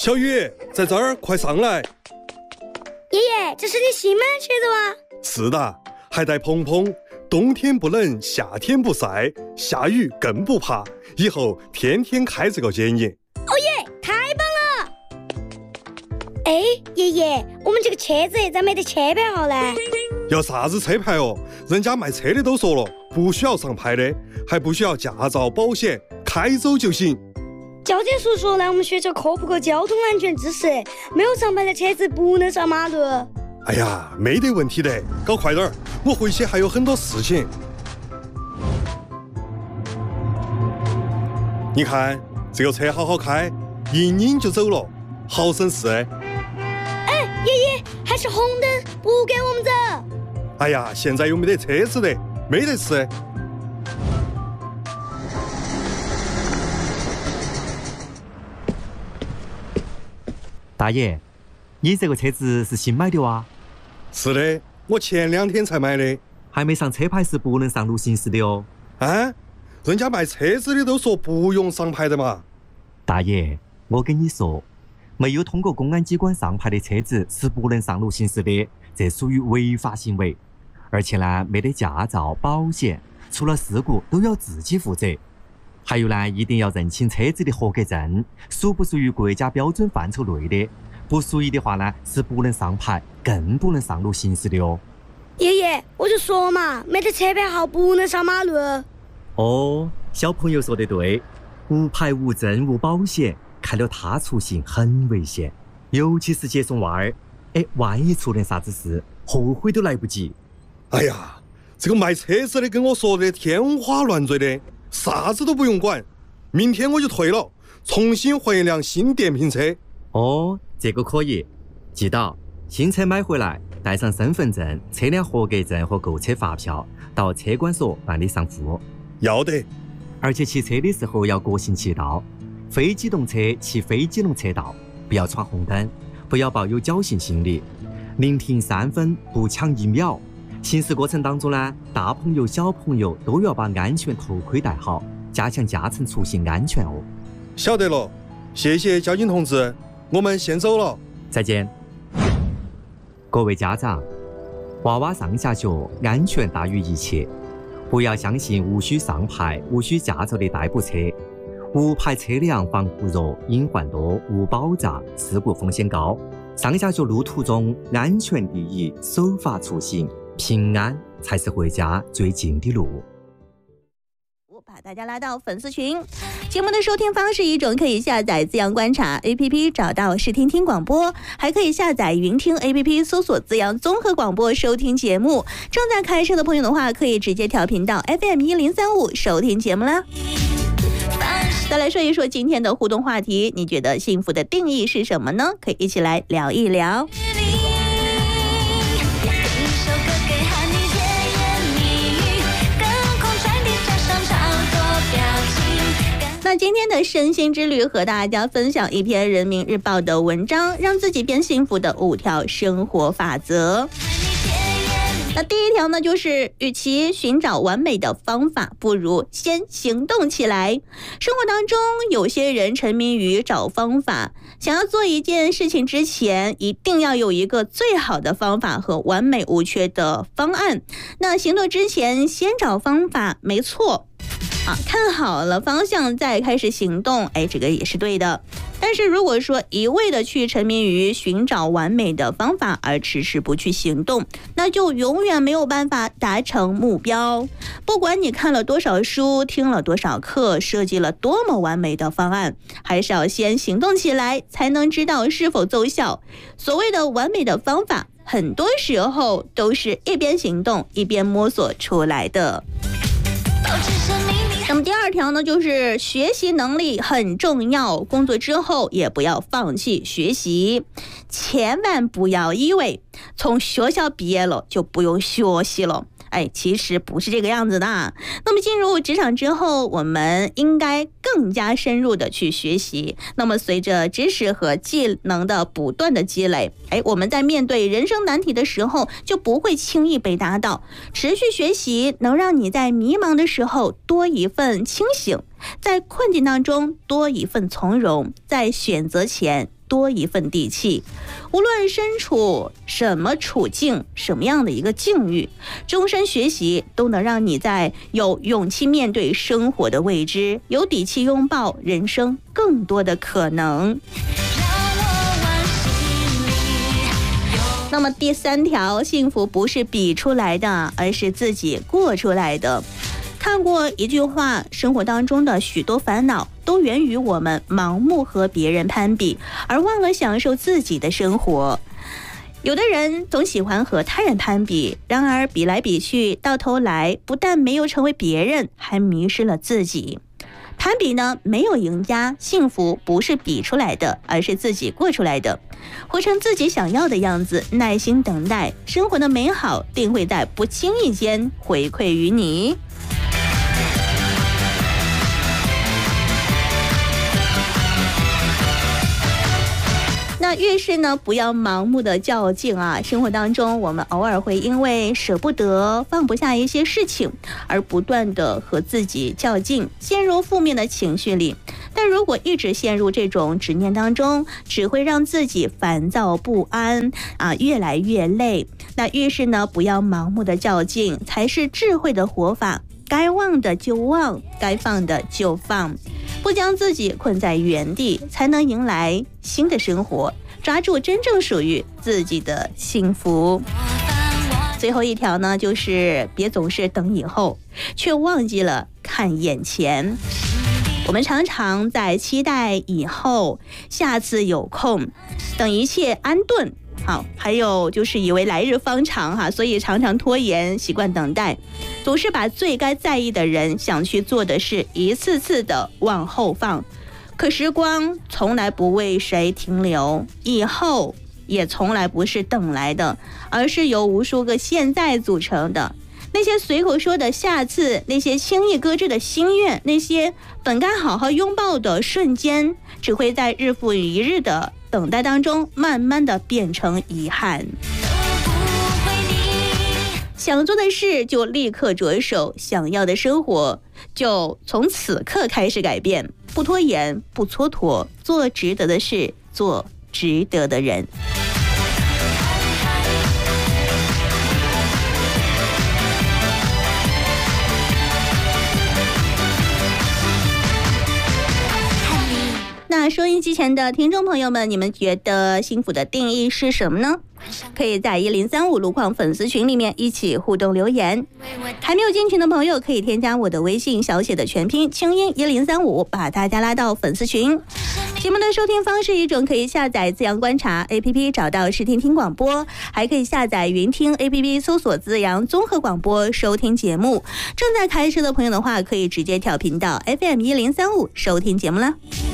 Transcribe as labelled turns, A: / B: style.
A: 小雨，在这儿，快上来！
B: 爷爷，这是你新买的车子吗？
A: 是的，还带蓬蓬，冬天不冷，夏天不晒，下雨更不怕，以后天天开这个接你。
B: 哦耶，太棒了！哎，爷爷，我们这个车子咋没得车牌号呢？
A: 要啥子车牌哦？人家卖车的都说了，不需要上牌的，还不需要驾照、保险，开走就行。
B: 交警叔叔来我们学校科普个交通安全知识，没有上牌的车子不能上马路。
A: 哎呀，没得问题的，搞快点儿，我回去还有很多事情。你看这个车好好开，一拧就走了，好省事。
B: 哎，爷爷，还是红灯，不给我们走。
A: 哎呀，现在又没得车子的，没得事。
C: 大爷，你这个车子是新买的哇？
A: 是的，我前2天才买的。
C: 还没上车牌是不能上路行驶的哦。
A: 啊？人家卖车子的都说不用上牌的嘛。
C: 大爷，我跟你说，没有通过公安机关上牌的车子是不能上路行驶的，这属于违法行为。而且呢，没得驾照、保险，出了事故都要自己负责。还有呢，一定要认清车子的合格证，属不属于国家标准范畴内的，不属于的话呢，是不能上牌，更不能上路行驶的哦。
B: 爷爷，我就说嘛，没得车牌号不能上马路。
C: 哦，小朋友说得对，无牌、无证、无保险，开了他出行很危险，尤其是接送娃儿，万一出点啥子事，后悔都来不及。
A: 哎呀，这个卖车子的跟我说的天花乱坠的，啥子都不用管，明天我就退了，重新换一辆新电瓶车。
C: 哦，这个可以，记到新车买回来，带上身份证、车辆合格证和购车发票，到车管所办理上户。
A: 要得。
C: 而且骑车的时候要国行骑道，非机动车骑非机动车道，不要闯红灯，不要抱有侥幸心理，宁停3分，不抢1秒。行驶过程当中呢，大朋友小朋友都要把安全头盔戴好，加强驾乘出行安全哦。
A: 晓得了，谢谢交警同志，我们先走了。
C: 再见。各位家长，娃娃上下学安全大于一切，不要相信无需上牌、无需驾照的代步车。无牌车辆防护弱，隐患多，无保障，事故风险高。上下学路途中，安全第一，守法出行，平安才是回家最近的路。
D: 我把大家拉到粉丝群。节目的收听方式一种可以下载资阳观察 APP 找到视听听广播，还可以下载云听 APP 搜索资阳综合广播收听节目。正在开车的朋友的话，可以直接调频到 FM1035 收听节目啦。再来说一说今天的互动话题，你觉得幸福的定义是什么呢？可以一起来聊一聊。那今天的身心之旅和大家分享一篇人民日报的文章，让自己变幸福的5条生活法则。那第一条呢，就是与其寻找完美的方法，不如先行动起来。生活当中有些人沉迷于找方法，想要做一件事情之前，一定要有一个最好的方法和完美无缺的方案。那行动之前先找方法，没错。看好了方向再开始行动，这个也是对的。但是如果说一味的去沉迷于寻找完美的方法而迟迟不去行动，那就永远没有办法达成目标。不管你看了多少书，听了多少课，设计了多么完美的方案，还是要先行动起来，才能知道是否奏效。所谓的完美的方法，很多时候都是一边行动一边摸索出来的。那么第2条呢，就是学习能力很重要，工作之后也不要放弃学习，千万不要以为从学校毕业了就不用学习了。其实不是这个样子的。那么进入职场之后，我们应该更加深入的去学习。那么随着知识和技能的不断的积累，我们在面对人生难题的时候，就不会轻易被打倒。持续学习能让你在迷茫的时候多一份清醒，在困境当中多一份从容，在选择前多一份底气。无论身处什么处境，什么样的一个境遇，终身学习都能让你在有勇气面对生活的未知，有底气拥抱人生更多的可能。那么第3条，幸福不是比出来的，而是自己过出来的。看过一句话，生活当中的许多烦恼都源于我们盲目和别人攀比，而忘了享受自己的生活。有的人总喜欢和他人攀比，然而比来比去，到头来不但没有成为别人，还迷失了自己。攀比呢，没有赢家，幸福不是比出来的，而是自己过出来的。活成自己想要的样子，耐心等待，生活的美好定会在不经意间回馈于你。那越是呢，不要盲目的较劲啊！生活当中，我们偶尔会因为舍不得、放不下一些事情，而不断的和自己较劲，陷入负面的情绪里。但如果一直陷入这种执念当中，只会让自己烦躁不安啊，越来越累。那越是呢，不要盲目的较劲，才是智慧的活法。该忘的就忘，该放的就放，不将自己困在原地，才能迎来新的生活，抓住真正属于自己的幸福。最后一条呢，就是别总是等以后，却忘记了看眼前。我们常常在期待以后，下次有空，等一切安顿。好，还有就是以为来日方长哈，所以常常拖延，习惯等待，总是把最该在意的人、想去做的事一次次的往后放。可时光从来不为谁停留，以后也从来不是等来的，而是由无数个现在组成的。那些随口说的下次，那些轻易搁置的心愿，那些本该好好拥抱的瞬间，只会在日复一日的等待当中，慢慢的变成遗憾。想做的事就立刻着手，想要的生活就从此刻开始改变，不拖延，不蹉跎，做值得的事，做值得的人。那收音机前的听众朋友们，你们觉得幸福的定义是什么呢？可以在1035路况粉丝群里面一起互动留言。还没有进群的朋友，可以添加我的微信小写的全拼清音1035，把大家拉到粉丝群。节目的收听方式一种可以下载自阳观察 APP 找到视听听广播，还可以下载云听 APP 搜索自阳综合广播收听节目。正在开车的朋友的话，可以直接调频到 FM 1035收听节目了。